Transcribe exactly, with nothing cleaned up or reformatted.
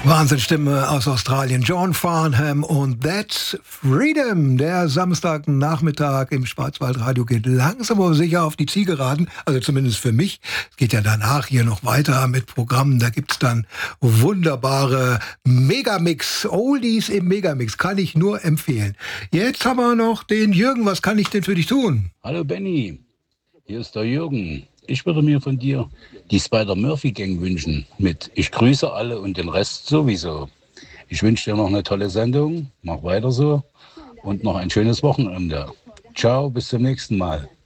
Wahnsinnstimme aus Australien, John Farnham und That's Freedom. Der Samstagnachmittag im Schwarzwaldradio geht langsam aber sicher auf die Zielgeraden, also zumindest für mich. Es geht ja danach hier noch weiter mit Programmen, da gibt's dann wunderbare Megamix, Oldies im Megamix, kann ich nur empfehlen. Jetzt haben wir noch den Jürgen, was kann ich denn für dich tun? Hallo Benny, hier ist der Jürgen. Ich würde mir von dir die Spider-Murphy-Gang wünschen mit Ich grüße alle und den Rest sowieso. Ich wünsche dir noch eine tolle Sendung, mach weiter so und noch ein schönes Wochenende. Ciao, bis zum nächsten Mal.